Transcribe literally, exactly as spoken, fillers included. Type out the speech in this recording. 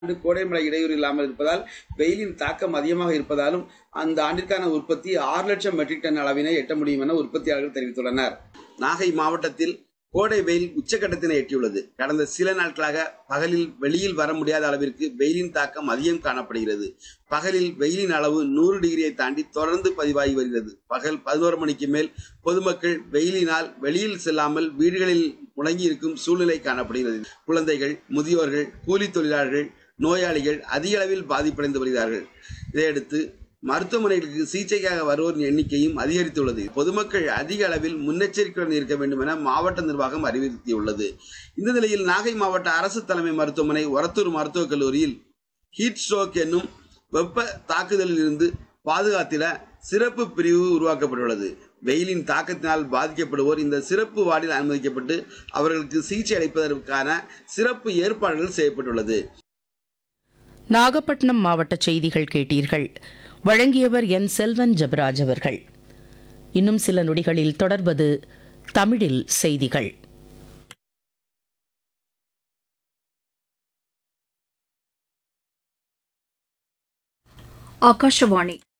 ஆண்டு கோடை மழை இடையூறு இல்லாமல் இருப்பதால் வெயிலின் தாக்கம் அதிகமாக இருப்பதாலும் அந்த ஆண்டிற்கான உற்பத்தி ஆறு லட்சம் மெட்ரிக் டன் அளவினை எட்ட முடியும் என உற்பத்தியாளர்கள் தெரிவித்துள்ளனர். நாகை மாவட்டத்தில் கோடை வெயில் உச்சக்கட்டத்தினை எட்டியுள்ளது. கடந்த சில நாட்களாக பகலில் வெளியில் வர முடியாத அளவிற்கு வெயிலின் தாக்கம் அதிகம் காணப்படுகிறது. பகலில் வெயிலின் அளவு நூறு டிகிரியை தாண்டி தொடர்ந்து பதிவாகி வருகிறது. பகல் பதினோரு மணிக்கு மேல் பொதுமக்கள் வெயிலினால் வெளியில் செல்லாமல் வீடுகளில் முடங்கி இருக்கும் சூழ்நிலை காணப்படுகிறது. குழந்தைகள், முதியோர்கள், கூலி தொழிலாளர்கள், நோயாளிகள் அதிக அளவில் பாதிப்படைந்து வருகிறார்கள். இதையடுத்து மருத்துவமனைகளுக்கு சிகிச்சைக்காக வருவோரின் எண்ணிக்கையும் அதிகரித்துள்ளது. பொதுமக்கள் அதிக அளவில் முன்னெச்சரிக்கையுடன் இருக்க வேண்டும் என மாவட்ட நிர்வாகம் அறிவுறுத்தியுள்ளது. இந்த நிலையில் நாகை மாவட்ட அரசு தலைமை மருத்துவமனை ஒரத்தூர் மருத்துவக் கல்லூரியில் ஹீட் ஸ்ட்ரோக் என்னும் வெப்ப தாக்குதலில் இருந்து பாதுகாத்திட சிறப்பு பிரிவு உருவாக்கப்பட்டுள்ளது. வெயிலின் தாக்கத்தினால் பாதிக்கப்படுவோர் இந்த சிறப்பு வார்டில் அனுமதிக்கப்பட்டு அவர்களுக்கு சிகிச்சை அளிப்பதற்கான சிறப்பு ஏற்பாடுகள் செய்யப்பட்டுள்ளது. நாகப்பட்டினம் மாவட்ட செய்திகள் கேட்டீர்கள். வழங்கியவர் என் செல்வன் ஜெபராஜ் அவர்கள். இன்னும் சில நொடிகளில் தொடர்வது தமிழில் செய்திகள். ஆகாஷவாணி